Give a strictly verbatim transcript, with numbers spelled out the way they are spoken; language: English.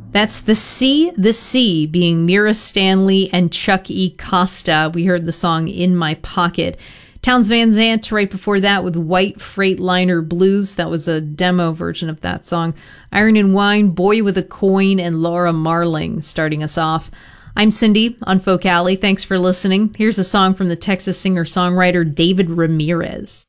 That's The Sea, The Sea, being Mira Stanley and Chuck E. Costa. We heard the song In My Pocket. Townes Van Zandt right before that with White Freightliner Blues. That was a demo version of that song. Iron and Wine, Boy with a Coin, and Laura Marling starting us off. I'm Cindy on Folk Alley. Thanks for listening. Here's a song from the Texas singer-songwriter David Ramirez.